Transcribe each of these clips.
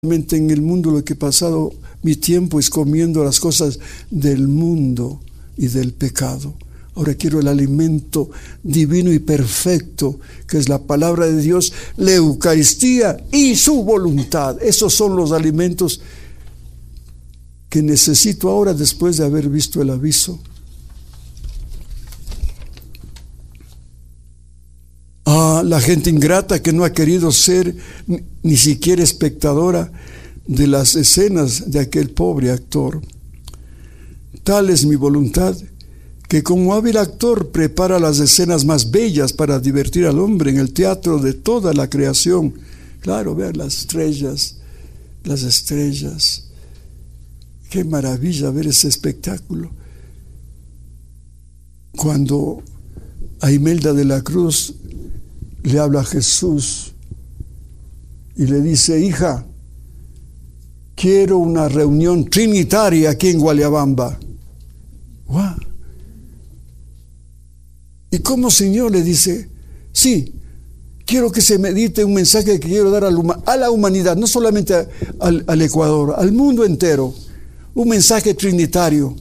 En el mundo lo que he pasado mi tiempo es comiendo las cosas del mundo y del pecado. Ahora quiero el alimento divino y perfecto, que es la palabra de Dios, la Eucaristía y su voluntad. Esos son los alimentos que necesito ahora después de haber visto el aviso. La gente ingrata que no ha querido ser ni siquiera espectadora de las escenas de aquel pobre actor. Tal es mi voluntad, que como hábil actor prepara las escenas más bellas para divertir al hombre en el teatro de toda la creación. Claro, vean las estrellas. Qué maravilla ver ese espectáculo. Cuando a Imelda de la Cruz le habla a Jesús y le dice: hija, quiero una reunión trinitaria aquí en Gualiabamba. ¡Wow! ¿Y cómo, Señor? Le dice: sí, quiero que se medite un mensaje que quiero dar a la humanidad, no solamente al Ecuador, al mundo entero, un mensaje trinitario.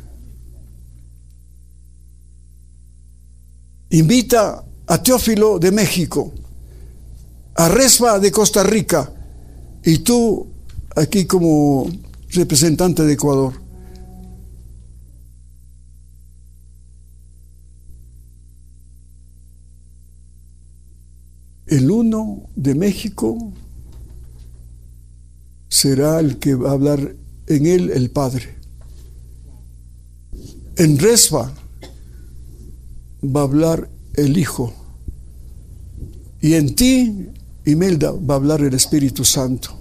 Invita a Teófilo de México, a Resva de Costa Rica, y tú aquí como representante de Ecuador. El uno de México será el que va a hablar en él el Padre. En Resva va a hablar el Hijo. Y en ti, Imelda, va a hablar el Espíritu Santo.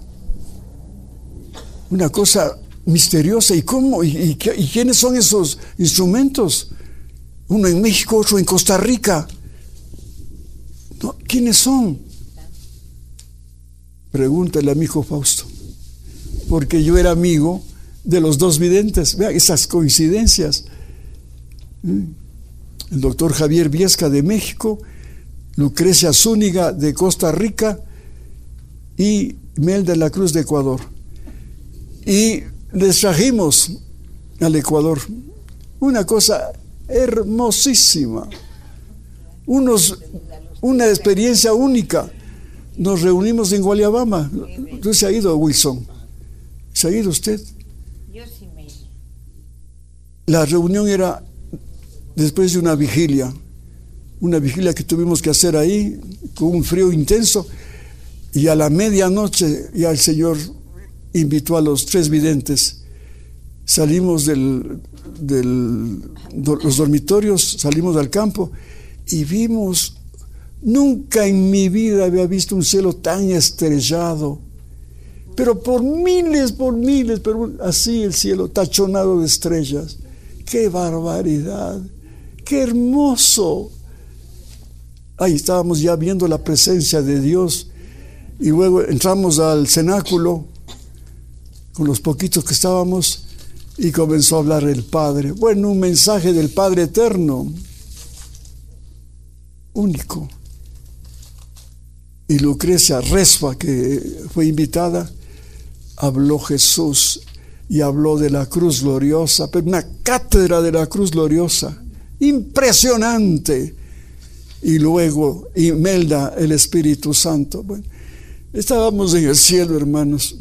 Una cosa misteriosa. ¿Y cómo? ¿Y quiénes son esos instrumentos? Uno en México, otro en Costa Rica. No, ¿quiénes son? Pregúntale a mi hijo Fausto. Porque yo era amigo de los dos videntes. Vean esas coincidencias. El doctor Javier Viesca de México, Lucrecia Zúñiga de Costa Rica y Imelda de la Cruz de Ecuador. Y les trajimos al Ecuador una cosa hermosísima, una experiencia única. Nos reunimos en Gualiabamba. ¿Usted se ha ido, Wilson? ¿Se ha ido usted? Yo sí me he ido. La reunión era después de una vigilia que tuvimos que hacer ahí, con un frío intenso, y a la medianoche ya el Señor invitó a los tres videntes. Salimos de los dormitorios, salimos al campo y vimos, nunca en mi vida había visto un cielo tan estrellado, pero por miles, pero así el cielo tachonado de estrellas. ¡Qué barbaridad! ¡Qué hermoso! Ahí estábamos ya viendo la presencia de Dios, y luego entramos al cenáculo con los poquitos que estábamos y comenzó a hablar el Padre. Bueno, un mensaje del Padre eterno, único. Y Lucrecia Resva, que fue invitada, habló Jesús y habló de la cruz gloriosa, pero una cátedra de la cruz gloriosa impresionante. Y luego Imelda, el Espíritu Santo. Bueno, estábamos en el cielo, hermanos.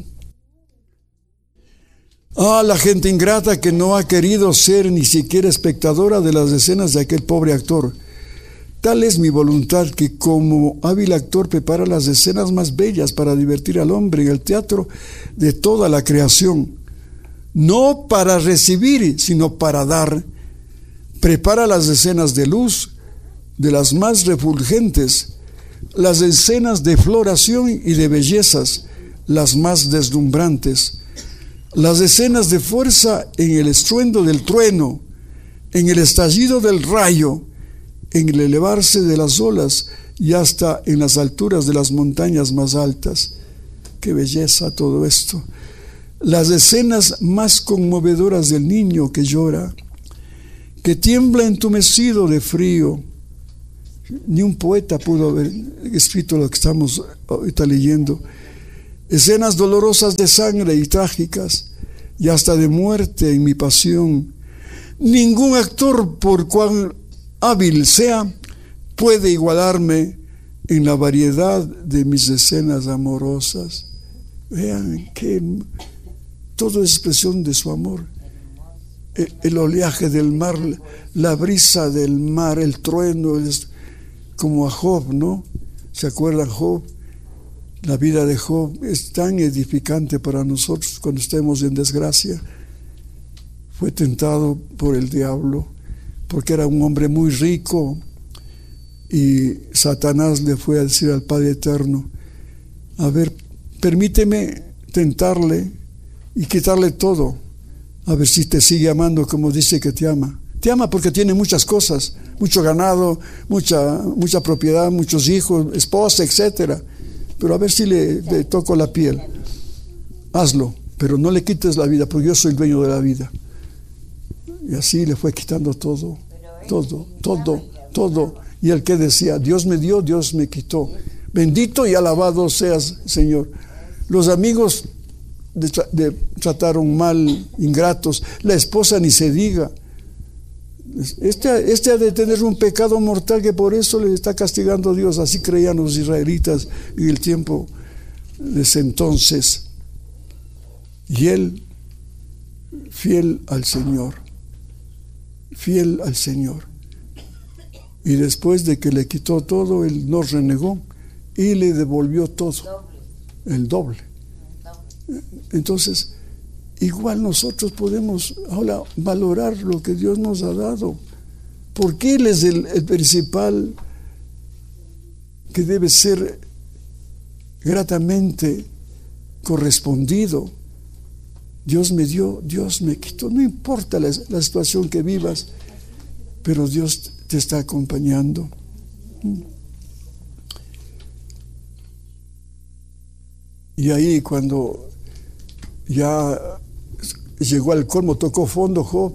La gente ingrata que no ha querido ser ni siquiera espectadora de las escenas de aquel pobre actor. Tal es mi voluntad, que como hábil actor prepara las escenas más bellas para divertir al hombre en el teatro de toda la creación. No para recibir, sino para dar. Prepara las escenas de luz, de las más refulgentes, las escenas de floración y de bellezas, las más deslumbrantes, las escenas de fuerza en el estruendo del trueno, en el estallido del rayo, en el elevarse de las olas y hasta en las alturas de las montañas más altas. ¡Qué belleza todo esto! Las escenas más conmovedoras del niño que llora, que tiembla entumecido de frío. Ni un poeta pudo haber escrito lo que estamos ahorita leyendo. escenas dolorosas de sangre y trágicas, y hasta de muerte en mi pasión. Ningún actor, por cuán hábil sea, puede igualarme en la variedad de mis escenas amorosas. Vean que todo es expresión de su amor. El oleaje del mar, la brisa del mar, el trueno, es como a Job, ¿no? ¿Se acuerdan Job? La vida de Job es tan edificante para nosotros cuando estemos en desgracia. Fue tentado por el diablo porque era un hombre muy rico, y Satanás le fue a decir al Padre Eterno: a ver, permíteme tentarle y quitarle todo, a ver si te sigue amando como dice que te ama. Te ama porque tiene muchas cosas, mucho ganado, mucha propiedad, muchos hijos, esposa, etcétera. Pero a ver si le toco la piel. Hazlo, pero no le quites la vida, porque yo soy el dueño de la vida. Y así le fue quitando todo. Y el que decía: Dios me dio, Dios me quitó. Bendito y alabado seas, Señor. Los amigos trataron mal, ingratos. La esposa ni se diga. Este ha de tener un pecado mortal que por eso le está castigando a Dios. Así creían los israelitas en el tiempo de ese entonces. Y él, fiel al Señor. Y después de que le quitó todo, él no renegó y le devolvió todo, el doble. Entonces, igual nosotros podemos ahora valorar lo que Dios nos ha dado, porque Él es el principal que debe ser gratamente correspondido. Dios me dio, Dios me quitó. No importa la situación que vivas, pero Dios te está acompañando. Y ahí, cuando ya llegó al colmo, tocó fondo Job,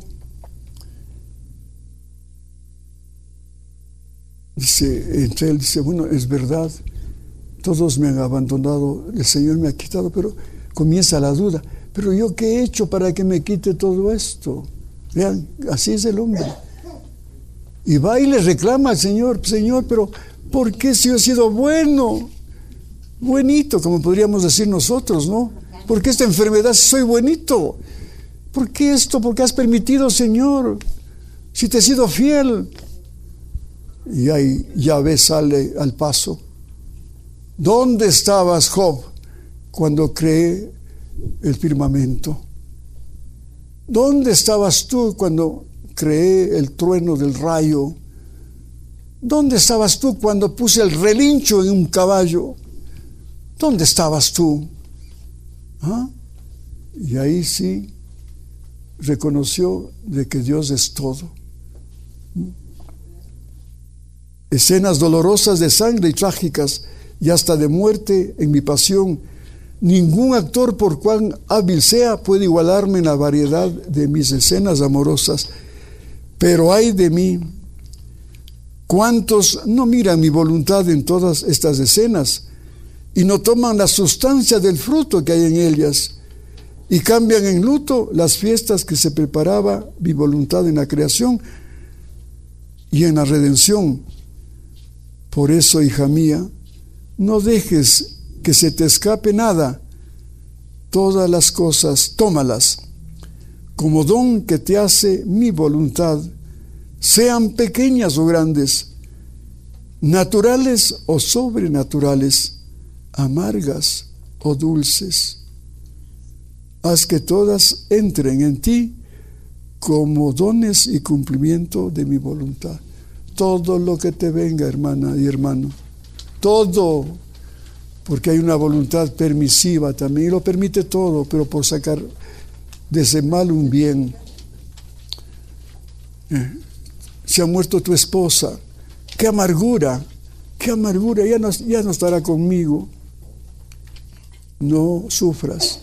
entre él dice: bueno, es verdad, todos me han abandonado, el Señor me ha quitado, pero comienza la duda: pero yo qué he hecho para que me quite todo esto. Vean, así es el hombre. Y va y le reclama al Señor: Señor, pero ¿por qué si yo he sido buenito, como podríamos decir nosotros, ¿no? ¿Por qué esta enfermedad si soy buenito? ¿Por qué esto? ¿Por qué has permitido, Señor? Si te he sido fiel. Y ahí Yahvé sale al paso. ¿Dónde estabas, Job, cuando creé el firmamento? ¿Dónde estabas tú cuando creé el trueno del rayo? ¿Dónde estabas tú cuando puse el relincho en un caballo? ¿Dónde estabas tú? ¿Ah? Y ahí sí reconoció de que Dios es todo. Escenas dolorosas de sangre y trágicas, y hasta de muerte en mi pasión. Ningún actor, por cuán hábil sea, puede igualarme en la variedad de mis escenas amorosas. Pero ay de mí, ¿cuántos no miran mi voluntad en todas estas escenas y no toman la sustancia del fruto que hay en ellas, y cambian en luto las fiestas que se preparaba mi voluntad en la creación y en la redención? Por eso, hija mía, no dejes que se te escape nada. Todas las cosas, tómalas como don que te hace mi voluntad, sean pequeñas o grandes, naturales o sobrenaturales, amargas o dulces. Haz que todas entren en ti como dones y cumplimiento de mi voluntad. Todo lo que te venga, hermana y hermano, todo, porque hay una voluntad permisiva también, y lo permite todo, pero por sacar de ese mal un bien. Se ha muerto tu esposa, qué amargura, ya no estará conmigo. No sufras,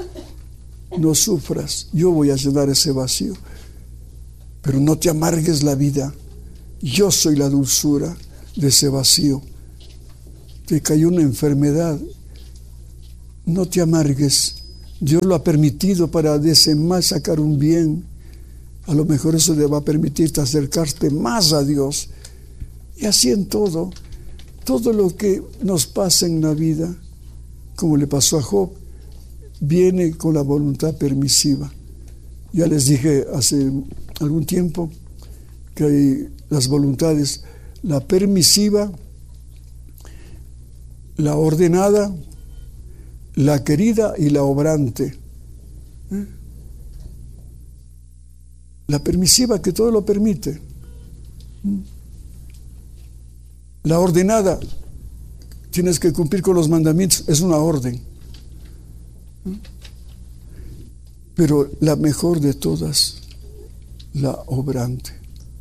yo voy a llenar ese vacío, pero no te amargues la vida. Yo soy la dulzura de ese vacío. Te cayó una enfermedad, no te amargues. Dios lo ha permitido para de ese mal sacar un bien. A lo mejor eso te va a permitirte acercarte más a Dios. Y así en todo lo que nos pasa en la vida, como le pasó a Job, viene con la voluntad permisiva. Ya les dije hace algún tiempo que hay las voluntades, la permisiva, la ordenada, la querida y la obrante. La permisiva, que todo lo permite. La ordenada, tienes que cumplir con los mandamientos, es una orden. Pero la mejor de todas, la obrante.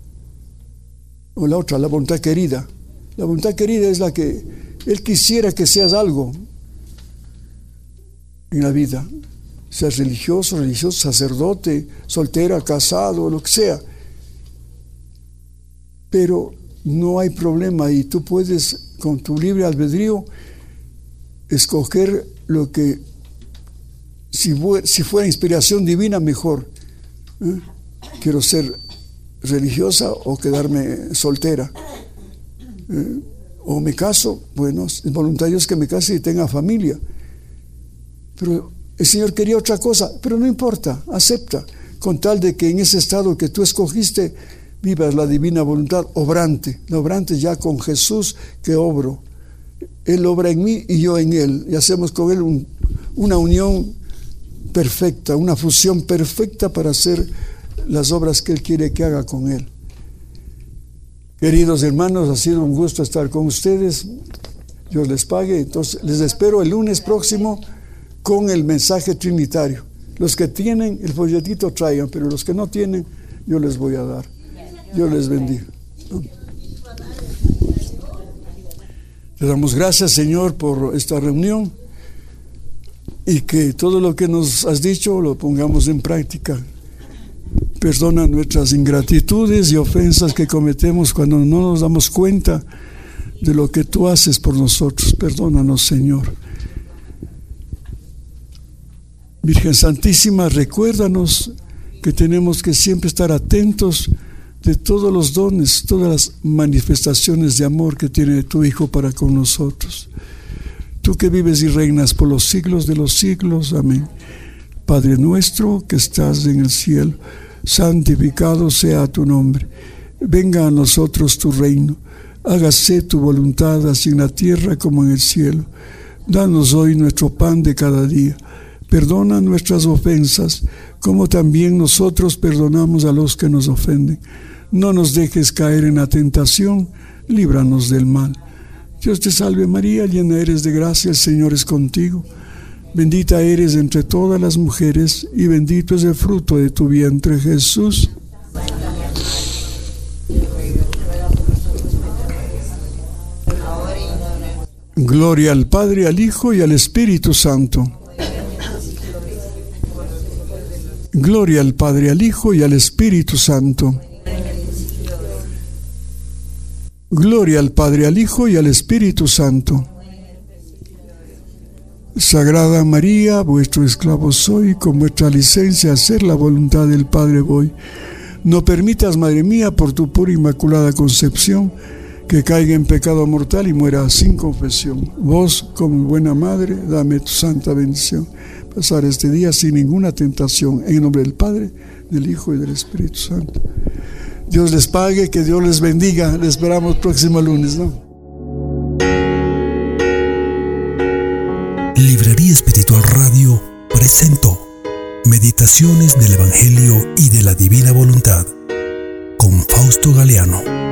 O la otra, la voluntad querida. La voluntad querida es la que Él quisiera que seas algo en la vida. Seas religioso, sacerdote, soltera, casado, lo que sea. Pero no hay problema y tú puedes, con tu libre albedrío, escoger lo que, si fuera inspiración divina, mejor. Quiero ser religiosa o quedarme soltera. O me caso, bueno, es voluntad de Dios que me case y tenga familia. Pero el Señor quería otra cosa, pero no importa, acepta, con tal de que en ese estado que tú escogiste vivas la divina voluntad obrante. La obrante ya con Jesús que obro. Él obra en mí y yo en Él. Y hacemos con Él una unión perfecta, una fusión perfecta para hacer las obras que Él quiere que haga con Él. Queridos hermanos, ha sido un gusto estar con ustedes. Dios les pague. Entonces, les espero el lunes próximo con el mensaje trinitario. Los que tienen el folletito traigan, pero los que no tienen, yo les voy a dar. Dios les bendiga. Te damos gracias, Señor, por esta reunión y que todo lo que nos has dicho lo pongamos en práctica. Perdona nuestras ingratitudes y ofensas que cometemos cuando no nos damos cuenta de lo que tú haces por nosotros. Perdónanos, Señor. Virgen Santísima, recuérdanos que tenemos que siempre estar atentos de todos los dones, todas las manifestaciones de amor que tiene tu Hijo para con nosotros. Tú que vives y reinas por los siglos de los siglos. Amén. Padre nuestro que estás en el cielo, santificado sea tu nombre. Venga a nosotros tu reino. Hágase tu voluntad, así en la tierra como en el cielo. Danos hoy nuestro pan de cada día. Perdona nuestras ofensas, como también nosotros perdonamos a los que nos ofenden. No nos dejes caer en la tentación, líbranos del mal. Dios te salve María, llena eres de gracia, el Señor es contigo. Bendita eres entre todas las mujeres, y bendito es el fruto de tu vientre, Jesús. Gloria al Padre, al Hijo y al Espíritu Santo. Gloria al Padre, al Hijo y al Espíritu Santo. Gloria al Padre, al Hijo y al Espíritu Santo. Sagrada María, vuestro esclavo soy, con vuestra licencia a hacer la voluntad del Padre voy. No permitas, Madre mía, por tu pura inmaculada concepción, que caiga en pecado mortal y muera sin confesión. Vos, como buena Madre, dame tu santa bendición. Pasar este día sin ninguna tentación, en nombre del Padre, del Hijo y del Espíritu Santo. Dios les pague, que Dios les bendiga. Les esperamos próximo lunes, ¿no? Librería Espiritual Radio presentó Meditaciones del Evangelio y de la Divina Voluntad con Fausto Galeano.